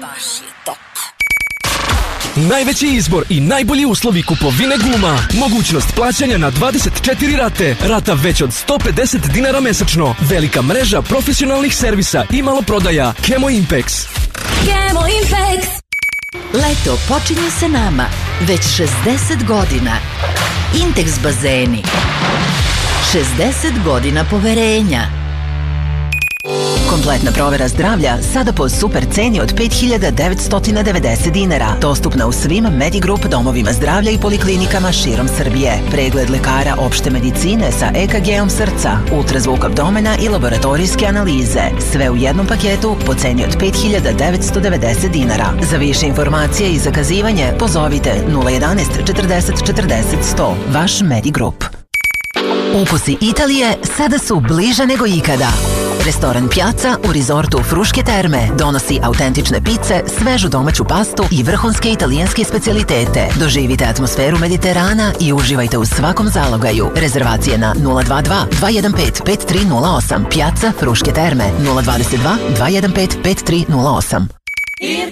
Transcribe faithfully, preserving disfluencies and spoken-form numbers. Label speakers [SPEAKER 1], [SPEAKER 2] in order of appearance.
[SPEAKER 1] Baš je top.
[SPEAKER 2] Najveći izbor i najbolji uslovi kupovine guma. Mogućnost plaćanja na dvadeset četiri rate. Rata već od sto pedeset dinara mesečno. Velika mreža profesionalnih servisa i maloprodaja. Kemo Impex.
[SPEAKER 1] Kemo Impex.
[SPEAKER 3] Leto počinje sa nama. Već šezdeset godina. Intex bazeni. šezdeset godina poverenja. Kompletna provera zdravlja sada po super ceni od pet hiljada devetsto devedeset dinara. Dostupna u svim Medigrup domovima zdravlja i poliklinikama širom Srbije. Pregled lekara opšte medicine sa E K G-om srca, ultrazvuk abdomena i laboratorijske analize. Sve u jednom paketu po ceni od pet hiljada devetsto devedeset dinara. Za više informacije i zakazivanje pozovite nula jedanaest četrdeset četrdeset sto. Vaš Medigrup. Ukusi Italije sada su bliže nego ikada. Restoran Piazza u rizortu Fruške terme donosi autentične pice, svežu domaću pastu i vrhunske italijanske specijalitete. Doživite atmosferu Mediterana i uživajte u svakom zalogaju. Rezervacije na nula dva dva dva jedan pet pet tri nula osam. Piazza Fruške terme nula dva dva dva jedan pet pet tri nula osam.